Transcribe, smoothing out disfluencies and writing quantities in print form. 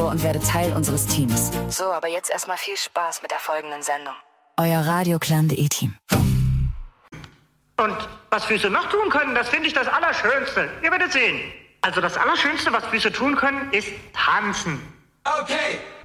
Abo und werde Teil unseres Teams. So, aber jetzt erstmal viel Spaß mit der folgenden Sendung. Euer Radioclan.de-Team. Und was Füße noch tun können, das finde ich das Allerschönste. Ihr werdet sehen. Also das Allerschönste, was Füße tun können, ist tanzen. Okay.